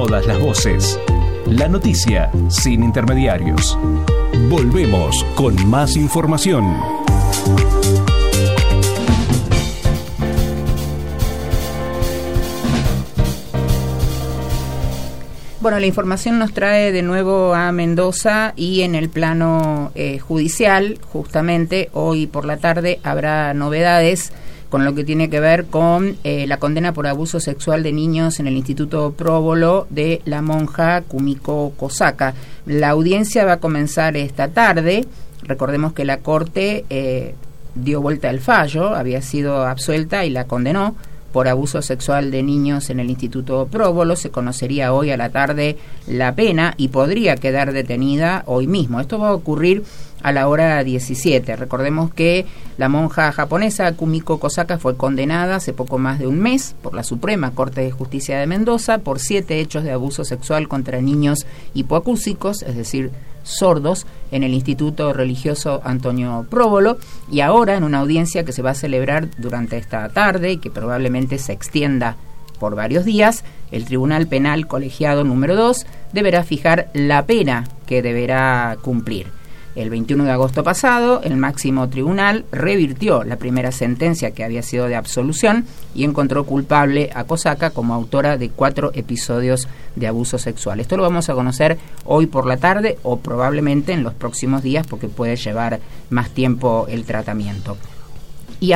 Todas las voces. La noticia sin intermediarios. Volvemos con más información. Bueno, la información nos trae de nuevo a Mendoza y en el plano judicial, justamente hoy por la tarde habrá novedades con lo que tiene que ver con la condena por abuso sexual de niños en el Instituto Próbolo de la monja Kumiko Kosaka. La audiencia va a comenzar esta tarde. Recordemos que la Corte dio vuelta al fallo, había sido absuelta y la condenó por abuso sexual de niños en el Instituto Próbolo. Se conocería hoy a la tarde la pena y podría quedar detenida hoy mismo. Esto va a ocurrir a la hora 17. Recordemos que la monja japonesa Kumiko Kosaka fue condenada hace poco más de un mes por la Suprema Corte de Justicia de Mendoza por 7 hechos de abuso sexual contra niños hipoacúsicos, es decir, sordos, en el Instituto Religioso Antonio Próbolo, y ahora en una audiencia que se va a celebrar durante esta tarde y que probablemente se extienda por varios días, el Tribunal Penal Colegiado número 2 deberá fijar la pena que deberá cumplir. El 21 de agosto pasado, el máximo tribunal revirtió la primera sentencia que había sido de absolución y encontró culpable a Kosaka como autora de 4 episodios de abuso sexual. Esto lo vamos a conocer hoy por la tarde o probablemente en los próximos días porque puede llevar más tiempo el tratamiento. Y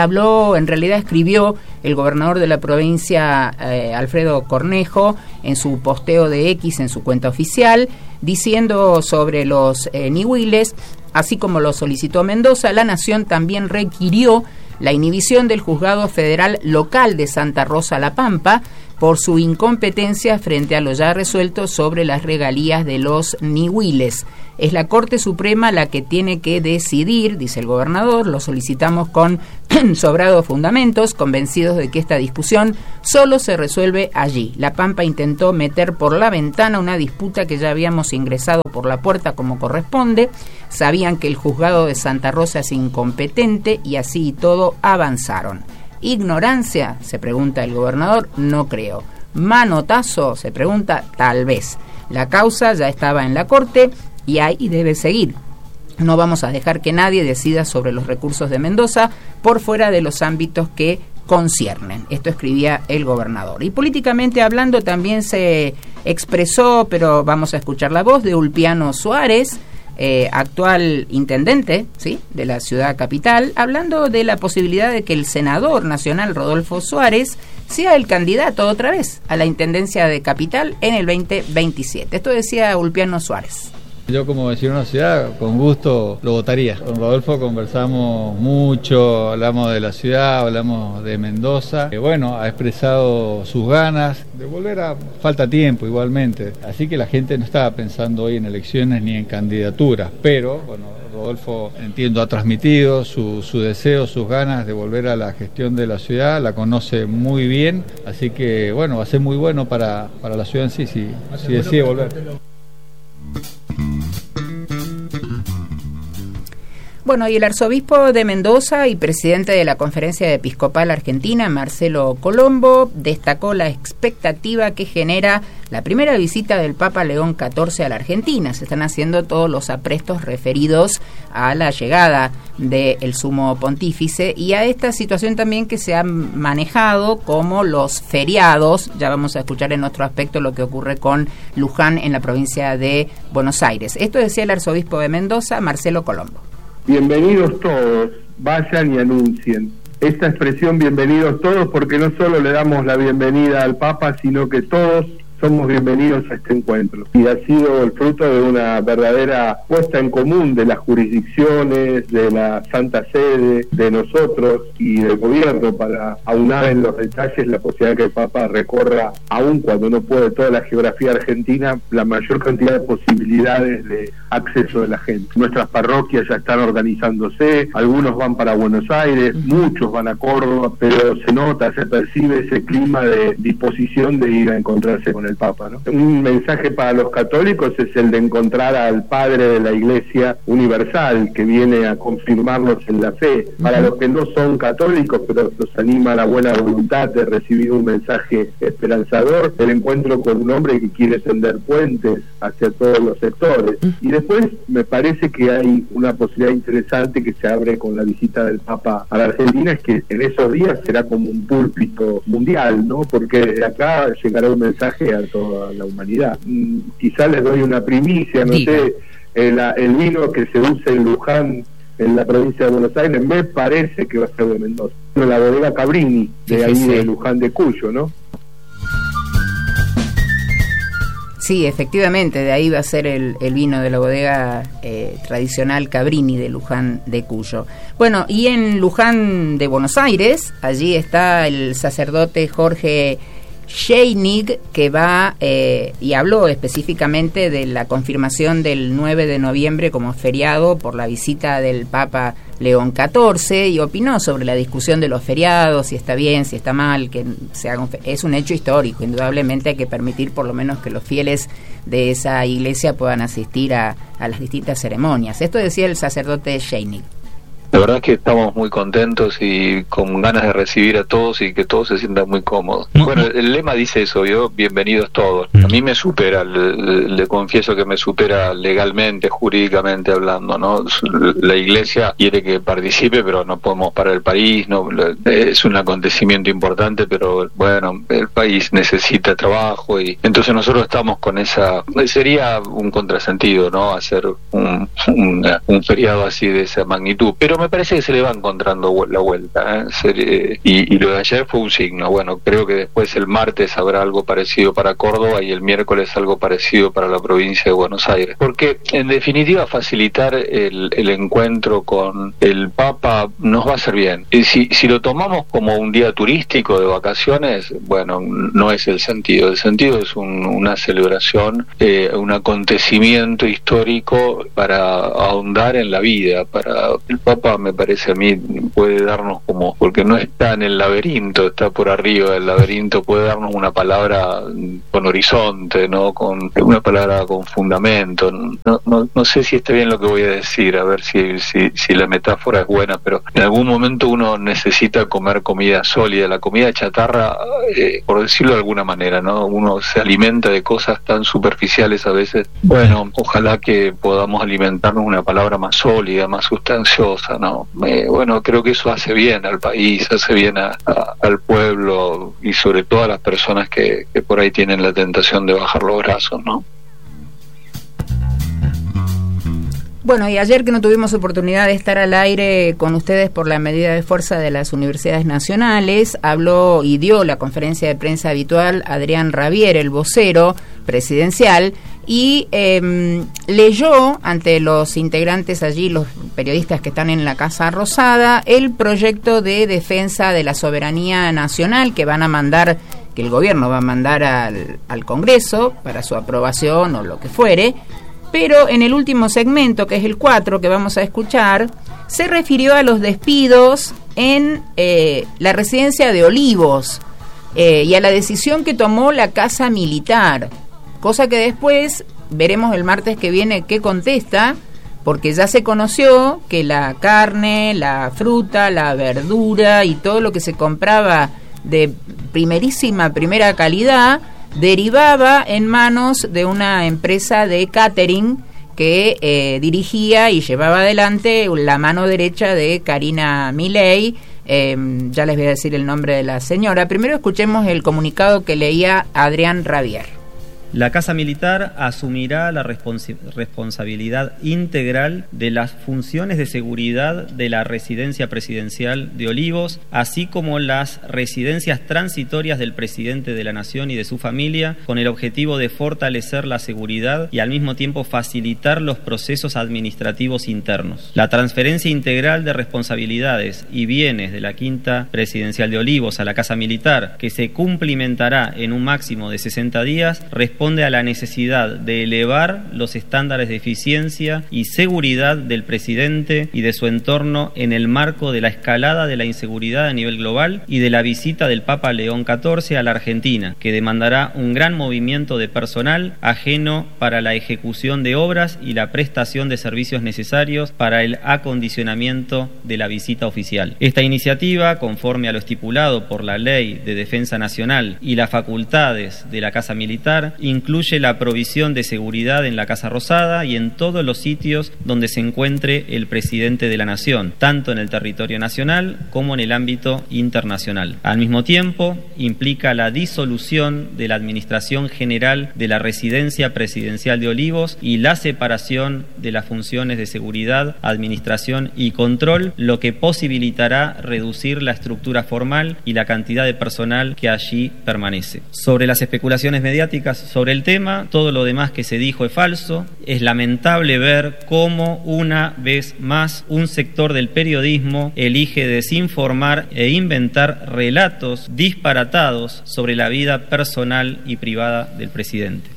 escribió el gobernador de la provincia, Alfredo Cornejo, en su posteo de X, en su cuenta oficial, diciendo sobre los nihuiles, así como lo solicitó Mendoza, la Nación también requirió la inhibición del Juzgado Federal Local de Santa Rosa La Pampa por su incompetencia frente a lo ya resuelto sobre las regalías de los nihuiles. Es la Corte Suprema la que tiene que decidir, dice el gobernador, lo solicitamos con sobrados fundamentos, convencidos de que esta discusión solo se resuelve allí. La Pampa intentó meter por la ventana una disputa que ya habíamos ingresado por la puerta como corresponde, sabían que el juzgado de Santa Rosa es incompetente y así y todo avanzaron. ¿Ignorancia?, se pregunta el gobernador, no creo. ¿Manotazo?, se pregunta, tal vez. La causa ya estaba en la Corte y ahí debe seguir. No vamos a dejar que nadie decida sobre los recursos de Mendoza por fuera de los ámbitos que conciernen. Esto escribía el gobernador. Y políticamente hablando también se expresó, pero vamos a escuchar la voz de Ulpiano Suárez, actual intendente, ¿sí?, de la ciudad capital, hablando de la posibilidad de que el senador nacional Rodolfo Suárez sea el candidato otra vez a la intendencia de Capital en el 2027. Esto decía Ulpiano Suárez. Yo como vecino de una ciudad, con gusto lo votaría. Con Rodolfo conversamos mucho, hablamos de la ciudad, hablamos de Mendoza. Bueno, ha expresado sus ganas de volver a... Falta tiempo igualmente, así que la gente no estaba pensando hoy en elecciones ni en candidaturas, pero bueno, Rodolfo, entiendo, ha transmitido su deseo, sus ganas de volver a la gestión de la ciudad, la conoce muy bien, así que bueno, va a ser muy bueno para la ciudad en sí, si decide volver. Bueno, y el arzobispo de Mendoza y presidente de la Conferencia Episcopal Argentina, Marcelo Colombo, destacó la expectativa que genera la primera visita del Papa León XIV a la Argentina. Se están haciendo todos los aprestos referidos a la llegada del sumo pontífice y a esta situación también que se ha manejado como los feriados. Ya vamos a escuchar en otro aspecto lo que ocurre con Luján en la provincia de Buenos Aires. Esto decía el arzobispo de Mendoza, Marcelo Colombo. Bienvenidos todos, vayan y anuncien. Esta expresión bienvenidos todos porque no solo le damos la bienvenida al Papa, sino que todos somos bienvenidos a este encuentro. Y ha sido el fruto de una verdadera puesta en común de las jurisdicciones, de la Santa Sede, de nosotros y del gobierno para aunar en los detalles la posibilidad que el Papa recorra, aun cuando no puede toda la geografía argentina, la mayor cantidad de posibilidades de acceso de la gente. Nuestras parroquias ya están organizándose, algunos van para Buenos Aires, muchos van a Córdoba, pero se nota, se percibe ese clima de disposición de ir a encontrarse con el el Papa, ¿no? Un mensaje para los católicos es el de encontrar al Padre de la Iglesia Universal, que viene a confirmarnos en la fe. Para los que no son católicos, pero los anima a la buena voluntad de recibir un mensaje esperanzador, el encuentro con un hombre que quiere tender puentes hacia todos los sectores. Y después me parece que hay una posibilidad interesante que se abre con la visita del Papa a la Argentina, es que en esos días será como un púlpito mundial, ¿no? Porque desde acá llegará un mensaje a toda la humanidad. Quizás les doy una primicia, no sé, el vino que se usa en Luján, en la provincia de Buenos Aires, me parece que va a ser de Mendoza. La bodega Cabrini, de ahí de Luján de Cuyo, ¿no? Sí, efectivamente, de ahí va a ser el vino de la bodega tradicional Cabrini de Luján de Cuyo. Bueno, y en Luján de Buenos Aires, allí está el sacerdote Jorge Scheinig, que va y habló específicamente de la confirmación del 9 de noviembre como feriado por la visita del Papa León XIV, y opinó sobre la discusión de los feriados, si está bien, si está mal, que se haga es un hecho histórico, indudablemente hay que permitir por lo menos que los fieles de esa iglesia puedan asistir a las distintas ceremonias. Esto decía el sacerdote Scheinig. La verdad es que estamos muy contentos y con ganas de recibir a todos y que todos se sientan muy cómodos. Bueno, el lema dice eso, ¿vio? Bienvenidos todos. A mí me supera, le confieso que me supera legalmente, jurídicamente hablando, ¿no? La iglesia quiere que participe, pero no podemos parar el país, no, es un acontecimiento importante, pero bueno, el país necesita trabajo y entonces nosotros estamos con esa... Sería un contrasentido, ¿no? Hacer un feriado así de esa magnitud, pero me parece que se le va encontrando la vuelta, ¿eh? Y lo de ayer fue un signo. Bueno, creo que después el martes habrá algo parecido para Córdoba y el miércoles algo parecido para la provincia de Buenos Aires, porque en definitiva facilitar el encuentro con el Papa nos va a hacer bien. Y si lo tomamos como un día turístico de vacaciones, bueno, no es el sentido. El sentido es una celebración, un acontecimiento histórico para ahondar en la vida. Para el Papa, me parece a mí, puede darnos como, porque no está en el laberinto, está por arriba del laberinto, puede darnos una palabra con horizonte, ¿no? Con una palabra con fundamento. No sé si está bien lo que voy a decir, a ver si la metáfora es buena, pero en algún momento uno necesita comer comida sólida. La comida chatarra, por decirlo de alguna manera, ¿no? Uno se alimenta de cosas tan superficiales a veces. Bueno, ojalá que podamos alimentarnos una palabra más sólida, más sustanciosa, ¿no? Bueno, creo que eso hace bien al país, hace bien al pueblo y sobre todo a las personas que por ahí tienen la tentación de bajar los brazos, ¿no? Bueno, y ayer que no tuvimos oportunidad de estar al aire con ustedes por la medida de fuerza de las universidades nacionales, habló y dio la conferencia de prensa habitual Adrián Rabier, el vocero presidencial, y leyó ante los integrantes allí, los periodistas que están en la Casa Rosada, el proyecto de defensa de la soberanía nacional que van a mandar, que el gobierno va a mandar al Congreso para su aprobación o lo que fuere. Pero en el último segmento, que es el 4 que vamos a escuchar, se refirió a los despidos en la residencia de Olivos y a la decisión que tomó la Casa Militar, cosa que después veremos el martes que viene qué contesta, porque ya se conoció que la carne, la fruta, la verdura y todo lo que se compraba de primera calidad derivaba en manos de una empresa de catering que dirigía y llevaba adelante la mano derecha de Karina Milei. Ya les voy a decir el nombre de la señora. Primero escuchemos el comunicado que leía Adrián Rabier. La Casa Militar asumirá la responsabilidad integral de las funciones de seguridad de la residencia presidencial de Olivos, así como las residencias transitorias del presidente de la Nación y de su familia, con el objetivo de fortalecer la seguridad y al mismo tiempo facilitar los procesos administrativos internos. La transferencia integral de responsabilidades y bienes de la Quinta Presidencial de Olivos a la Casa Militar, que se cumplimentará en un máximo de 60 días, responde responde a la necesidad de elevar los estándares de eficiencia y seguridad del presidente y de su entorno en el marco de la escalada de la inseguridad a nivel global y de la visita del Papa León XIV a la Argentina, que demandará un gran movimiento de personal ajeno para la ejecución de obras y la prestación de servicios necesarios para el acondicionamiento de la visita oficial. Esta iniciativa, conforme a lo estipulado por la Ley de Defensa Nacional y las facultades de la Casa Militar, incluye la provisión de seguridad en la Casa Rosada y en todos los sitios donde se encuentre el presidente de la Nación, tanto en el territorio nacional como en el ámbito internacional. Al mismo tiempo, implica la disolución de la Administración General de la Residencia Presidencial de Olivos y la separación de las funciones de seguridad, administración y control, lo que posibilitará reducir la estructura formal y la cantidad de personal que allí permanece. Sobre las especulaciones mediáticas sobre el tema, todo lo demás que se dijo es falso. Es lamentable ver cómo una vez más un sector del periodismo elige desinformar e inventar relatos disparatados sobre la vida personal y privada del presidente.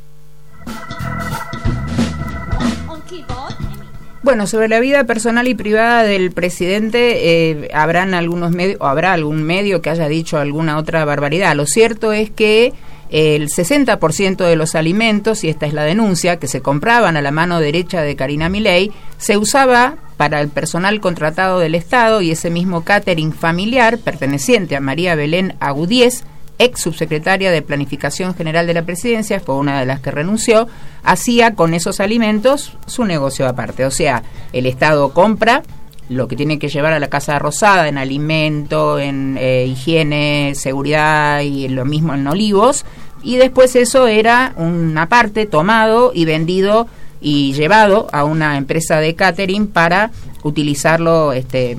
Bueno, sobre la vida personal y privada del presidente, habrá algún medio que haya dicho alguna otra barbaridad. Lo cierto es que el 60% de los alimentos, y esta es la denuncia, que se compraban a la mano derecha de Karina Milei, se usaba para el personal contratado del Estado, y ese mismo catering familiar, perteneciente a María Belén Agudíez, ex subsecretaria de Planificación General de la Presidencia, fue una de las que renunció, hacía con esos alimentos su negocio aparte. O sea, el Estado compra lo que tiene que llevar a la Casa Rosada en alimento, en higiene, seguridad y lo mismo en Olivos, y después eso era una parte tomado y vendido y llevado a una empresa de catering para utilizarlo de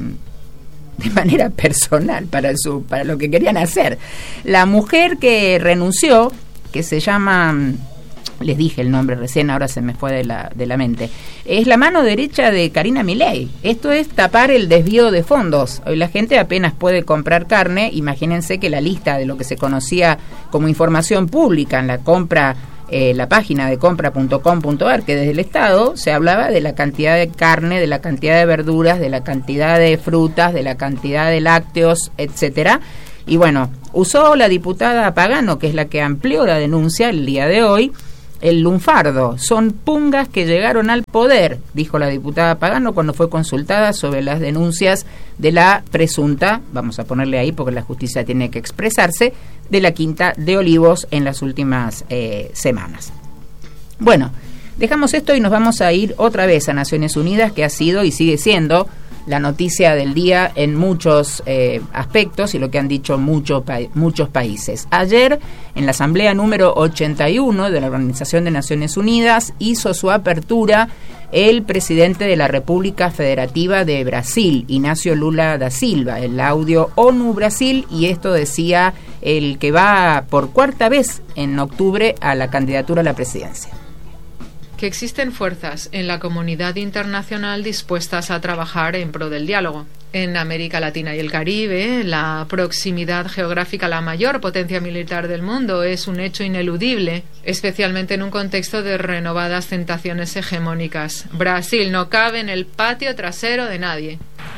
manera personal para lo que querían hacer. La mujer que renunció, que se llama, les dije el nombre recién, ahora se me fue de la mente, es la mano derecha de Karina Milei. Esto es tapar el desvío de fondos. Hoy la gente apenas puede comprar carne. Imagínense que la lista de lo que se conocía como información pública en la compra, la página de compra.com.ar, que desde el Estado se hablaba de la cantidad de carne, de la cantidad de verduras, de la cantidad de frutas, de la cantidad de lácteos, etcétera. Y bueno, usó la diputada Pagano, que es la que amplió la denuncia el día de hoy, el lunfardo. Son pungas que llegaron al poder, dijo la diputada Pagano cuando fue consultada sobre las denuncias de la presunta, vamos a ponerle ahí porque la justicia tiene que expresarse, de la Quinta de Olivos en las últimas semanas. Bueno, dejamos esto y nos vamos a ir otra vez a Naciones Unidas, que ha sido y sigue siendo la noticia del día en muchos aspectos y lo que han dicho muchos países. Ayer, en la asamblea número 81 de la Organización de Naciones Unidas, hizo su apertura el presidente de la República Federativa de Brasil, Inácio Lula da Silva, el audio ONU Brasil, y esto decía el que va por cuarta vez en octubre a la candidatura a la presidencia. Que existen fuerzas en la comunidad internacional dispuestas a trabajar en pro del diálogo. En América Latina y el Caribe, la proximidad geográfica a la mayor potencia militar del mundo es un hecho ineludible, especialmente en un contexto de renovadas tentaciones hegemónicas. Brasil no cabe en el patio trasero de nadie.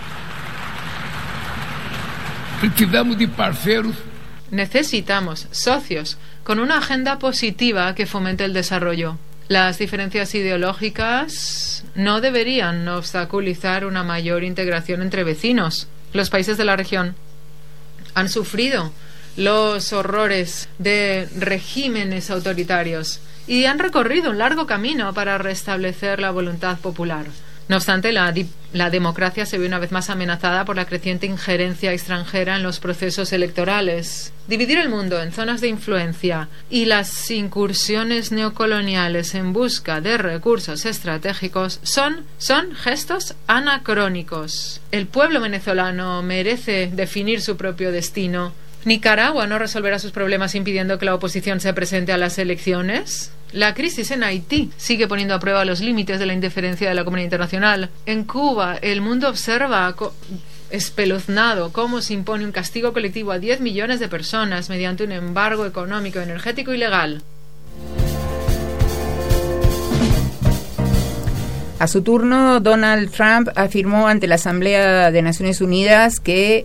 Necesitamos socios con una agenda positiva que fomente el desarrollo. Las diferencias ideológicas no deberían obstaculizar una mayor integración entre vecinos. Los países de la región han sufrido los horrores de regímenes autoritarios y han recorrido un largo camino para restablecer la voluntad popular. No obstante, la democracia se ve una vez más amenazada por la creciente injerencia extranjera en los procesos electorales. Dividir el mundo en zonas de influencia y las incursiones neocoloniales en busca de recursos estratégicos son gestos anacrónicos. El pueblo venezolano merece definir su propio destino. ¿Nicaragua no resolverá sus problemas impidiendo que la oposición se presente a las elecciones? La crisis en Haití sigue poniendo a prueba los límites de la indiferencia de la comunidad internacional. En Cuba, el mundo observa espeluznado cómo se impone un castigo colectivo a 10 millones de personas mediante un embargo económico, energético y legal. A su turno, Donald Trump afirmó ante la Asamblea de Naciones Unidas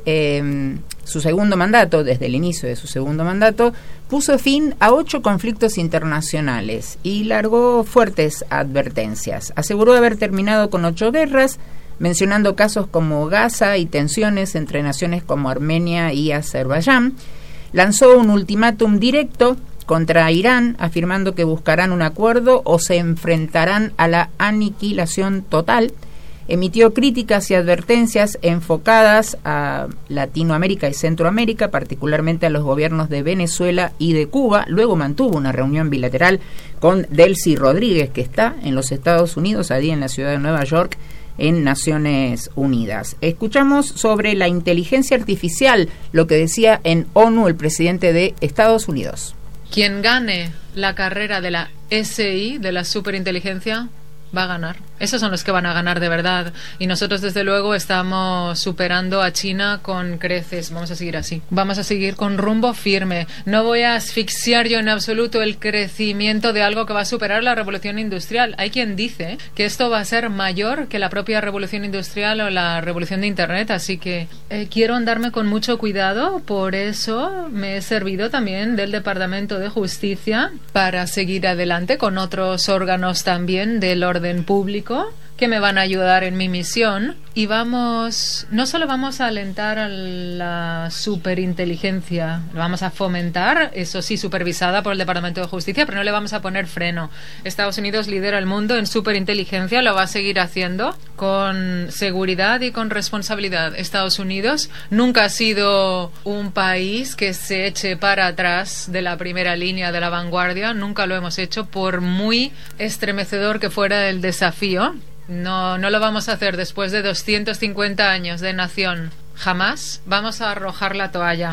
que su segundo mandato, desde el inicio de su segundo mandato, puso fin a 8 conflictos internacionales y largó fuertes advertencias. Aseguró haber terminado con 8 guerras, mencionando casos como Gaza y tensiones entre naciones como Armenia y Azerbaiyán. Lanzó un ultimátum directo contra Irán, afirmando que buscarán un acuerdo o se enfrentarán a la aniquilación total. Emitió críticas y advertencias enfocadas a Latinoamérica y Centroamérica, particularmente a los gobiernos de Venezuela y de Cuba. Luego mantuvo una reunión bilateral con Delcy Rodríguez, que está en los Estados Unidos, allí en la ciudad de Nueva York, en Naciones Unidas. Escuchamos sobre la inteligencia artificial, lo que decía en ONU el presidente de Estados Unidos. Quien gane la carrera de la SI, de la superinteligencia, va a ganar. Esos son los que van a ganar de verdad. Y nosotros, desde luego, estamos superando a China con creces. Vamos a seguir así. Vamos a seguir con rumbo firme. No voy a asfixiar yo en absoluto el crecimiento de algo que va a superar la revolución industrial. Hay quien dice que esto va a ser mayor que la propia revolución industrial o la revolución de Internet. Así que quiero andarme con mucho cuidado. Por eso me he servido también del Departamento de Justicia para seguir adelante con otros órganos también del orden público que me van a ayudar en mi misión. Y no solo vamos a alentar a la superinteligencia, lo vamos a fomentar, eso sí, supervisada por el Departamento de Justicia, pero no le vamos a poner freno. Estados Unidos lidera el mundo en superinteligencia, lo va a seguir haciendo con seguridad y con responsabilidad. Estados Unidos nunca ha sido un país que se eche para atrás de la primera línea de la vanguardia, nunca lo hemos hecho, por muy estremecedor que fuera el desafío. No lo vamos a hacer después de 250 años de nación. Jamás vamos a arrojar la toalla.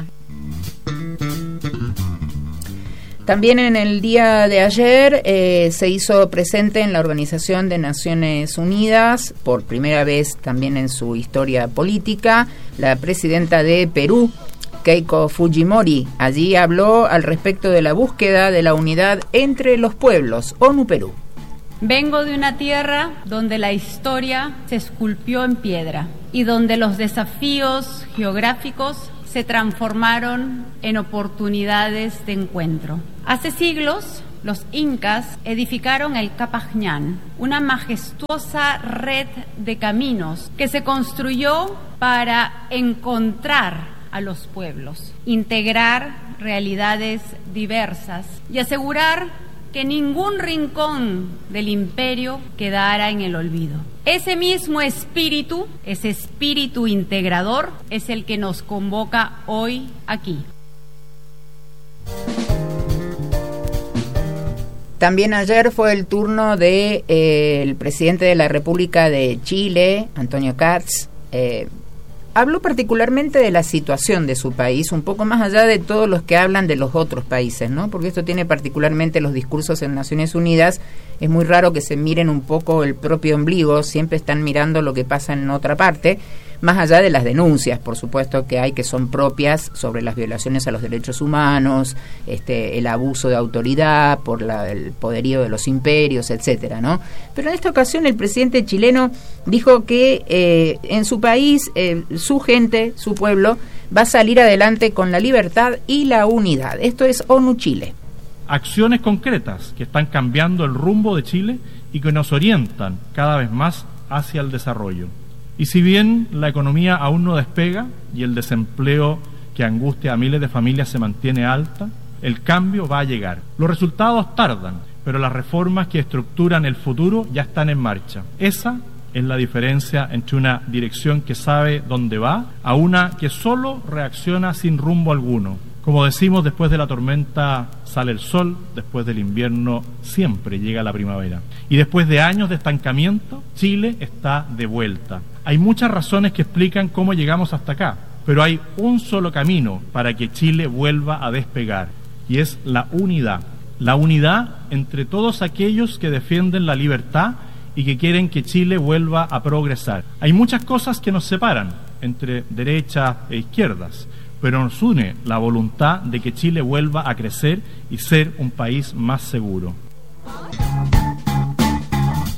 También en el día de ayer se hizo presente en la Organización de Naciones Unidas, por primera vez también en su historia política, la presidenta de Perú, Keiko Fujimori. Allí habló al respecto de la búsqueda de la unidad entre los pueblos. ONU Perú. Vengo de una tierra donde la historia se esculpió en piedra y donde los desafíos geográficos se transformaron en oportunidades de encuentro. Hace siglos, los incas edificaron el Capajñán, una majestuosa red de caminos que se construyó para encontrar a los pueblos, integrar realidades diversas y asegurar que ningún rincón del imperio quedara en el olvido. Ese mismo espíritu, ese espíritu integrador, es el que nos convoca hoy aquí. También ayer fue el turno de el presidente de la República de Chile, Antonio Katz. Habló particularmente de la situación de su país, un poco más allá de todos los que hablan de los otros países, ¿no? Porque esto tiene particularmente los discursos en Naciones Unidas. Es muy raro que se miren un poco el propio ombligo, siempre están mirando lo que pasa en otra parte, más allá de las denuncias, por supuesto, que hay, que son propias sobre las violaciones a los derechos humanos, el abuso de autoridad por el poderío de los imperios, etcétera, ¿no? Pero en esta ocasión el presidente chileno dijo que en su país, su gente, su pueblo, va a salir adelante con la libertad y la unidad. Esto es ONU Chile. Acciones concretas que están cambiando el rumbo de Chile y que nos orientan cada vez más hacia el desarrollo. Y si bien la economía aún no despega y el desempleo que angustia a miles de familias se mantiene alta, el cambio va a llegar. Los resultados tardan, pero las reformas que estructuran el futuro ya están en marcha. Esa es la diferencia entre una dirección que sabe dónde va a una que solo reacciona sin rumbo alguno. Como decimos, después de la tormenta sale el sol, después del invierno siempre llega la primavera. Y después de años de estancamiento, Chile está de vuelta. Hay muchas razones que explican cómo llegamos hasta acá, pero hay un solo camino para que Chile vuelva a despegar, y es la unidad. La unidad entre todos aquellos que defienden la libertad y que quieren que Chile vuelva a progresar. Hay muchas cosas que nos separan entre derechas e izquierdas, pero nos une la voluntad de que Chile vuelva a crecer y ser un país más seguro.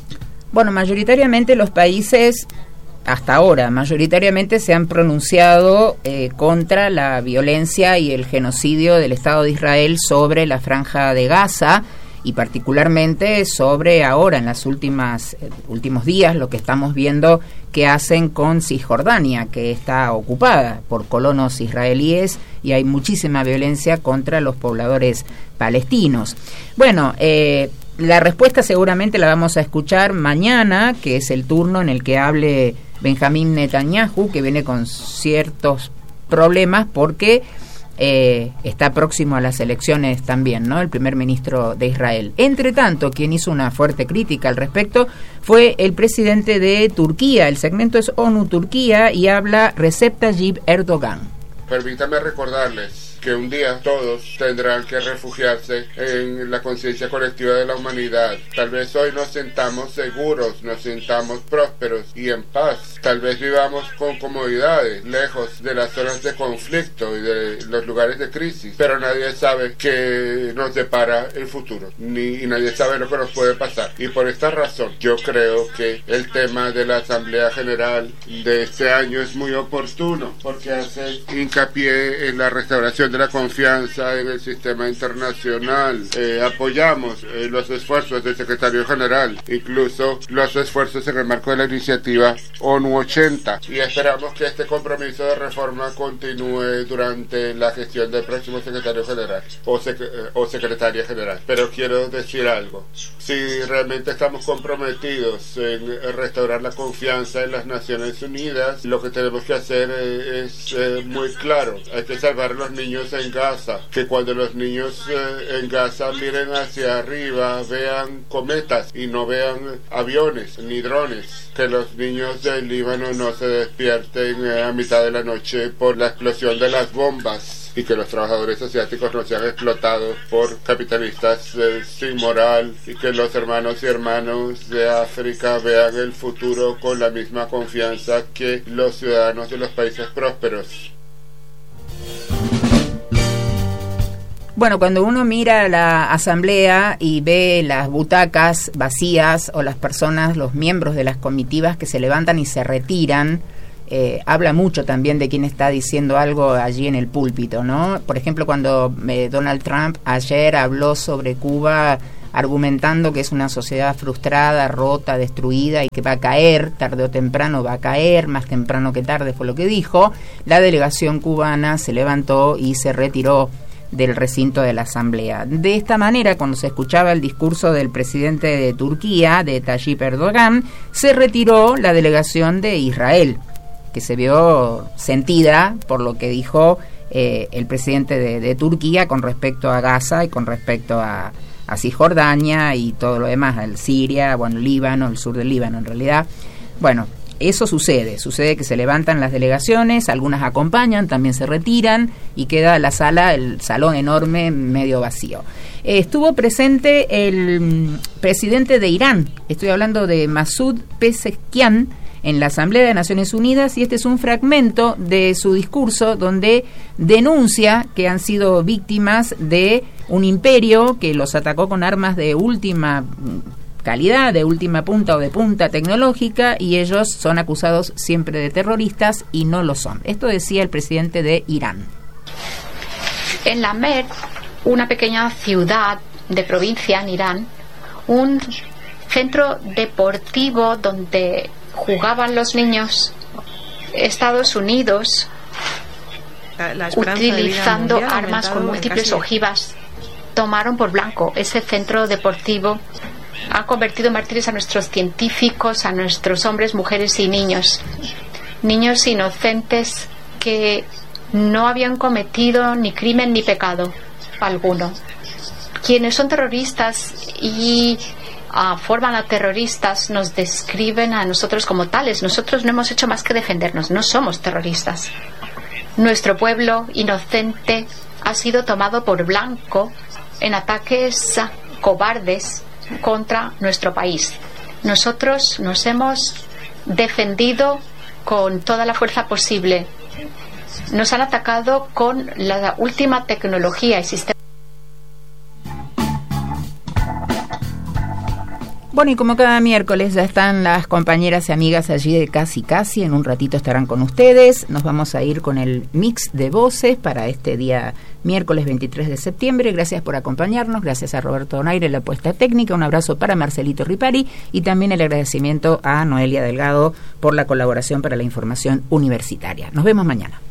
Bueno, mayoritariamente los países, hasta ahora, mayoritariamente se han pronunciado contra la violencia y el genocidio del Estado de Israel sobre la Franja de Gaza, y particularmente sobre ahora, en los últimos días, lo que estamos viendo que hacen con Cisjordania, que está ocupada por colonos israelíes, y hay muchísima violencia contra los pobladores palestinos. Bueno, la respuesta seguramente la vamos a escuchar mañana, que es el turno en el que hable Benjamín Netanyahu, que viene con ciertos problemas porque está próximo a las elecciones también, ¿no? El primer ministro de Israel. Entre tanto, quien hizo una fuerte crítica al respecto fue el presidente de Turquía. El segmento es ONU Turquía y habla Recep Tayyip Erdogan. Permítame recordarles que un día todos tendrán que refugiarse en la conciencia colectiva de la humanidad. Tal vez hoy nos sintamos seguros, nos sintamos prósperos y en paz. Tal vez vivamos con comodidades, lejos de las zonas de conflicto y de los lugares de crisis. Pero nadie sabe qué nos depara el futuro, y nadie sabe lo que nos puede pasar. Y por esta razón, yo creo que el tema de la Asamblea General de este año es muy oportuno, porque hace hincapié en la restauración de la confianza en el sistema internacional. Apoyamos los esfuerzos del secretario general, incluso los esfuerzos en el marco de la iniciativa ONU 80, y esperamos que este compromiso de reforma continúe durante la gestión del próximo secretario general o secretaria general. Pero quiero decir algo: si realmente estamos comprometidos en restaurar la confianza en las Naciones Unidas, lo que tenemos que hacer es muy claro. Hay que salvar a los niños en Gaza, que cuando los niños en Gaza miren hacia arriba vean cometas y no vean aviones ni drones, que los niños del Líbano no se despierten a mitad de la noche por la explosión de las bombas, y que los trabajadores asiáticos no sean explotados por capitalistas sin moral, y que los hermanos y hermanas de África vean el futuro con la misma confianza que los ciudadanos de los países prósperos. Bueno, cuando uno mira la asamblea y ve las butacas vacías o las personas, los miembros de las comitivas que se levantan y se retiran, habla mucho también de quién está diciendo algo allí en el púlpito, ¿no? Por ejemplo, cuando Donald Trump ayer habló sobre Cuba, argumentando que es una sociedad frustrada, rota, destruida y que va a caer, tarde o temprano va a caer, más temprano que tarde fue lo que dijo, la delegación cubana se levantó y se retiró del recinto de la asamblea. De esta manera, cuando se escuchaba el discurso del presidente de Turquía, de Tayyip Erdogan, se retiró la delegación de Israel, que se vio sentida por lo que dijo el presidente de Turquía con respecto a Gaza y con respecto a Cisjordania y todo lo demás, el Siria, bueno, Líbano, el sur del Líbano en realidad. Bueno, eso sucede que se levantan las delegaciones, algunas acompañan, también se retiran y queda la sala, el salón enorme, medio vacío. Estuvo presente el presidente de Irán, estoy hablando de Masoud Pezeshkian, en la Asamblea de Naciones Unidas, y este es un fragmento de su discurso donde denuncia que han sido víctimas de un imperio que los atacó con armas de última calidad, de última punta o de punta tecnológica, y ellos son acusados siempre de terroristas y no lo son. Esto decía el presidente de Irán. En Lamer, una pequeña ciudad de provincia en Irán, un centro deportivo donde jugaban los niños, Estados Unidos, utilizando armas con múltiples ojivas, tomaron por blanco ese centro deportivo. Ha convertido en mártires a nuestros científicos, a nuestros hombres, mujeres y niños. Niños inocentes que no habían cometido ni crimen ni pecado alguno. Quienes son terroristas y forman a terroristas nos describen a nosotros como tales. Nosotros no hemos hecho más que defendernos, no somos terroristas. Nuestro pueblo inocente ha sido tomado por blanco en ataques cobardes contra nuestro país. Nosotros nos hemos defendido con toda la fuerza posible. Nos han atacado con la última tecnología y sistema. Bueno, y como cada miércoles ya están las compañeras y amigas allí de Casi Casi, en un ratito estarán con ustedes. Nos vamos a ir con el mix de voces para este día miércoles 23 de septiembre. Gracias por acompañarnos, gracias a Roberto Donaire en la puesta técnica, un abrazo para Marcelito Ripari y también el agradecimiento a Noelia Delgado por la colaboración para la información universitaria. Nos vemos mañana.